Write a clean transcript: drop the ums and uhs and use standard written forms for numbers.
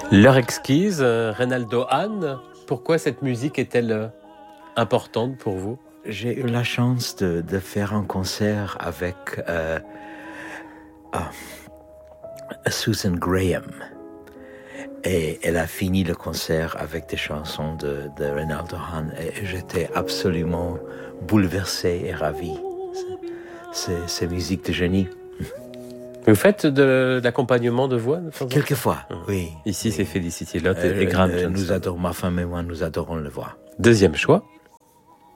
L'heure exquise, Reynaldo Hahn, pourquoi cette musique est-elle importante pour vous? J'ai eu la chance de faire un concert avec Susan Graham. Et elle a fini le concert avec des chansons de Reynaldo Hahn. Et j'étais absolument bouleversé et ravi. C'est musique de génie. Vous faites de l'accompagnement de voix de temps en temps? Quelquefois, oui. Ici, oui. c'est Felicity Lott et Graham Johnson. Nous adorons, ma femme et moi, nous adorons le voir. Deuxième choix.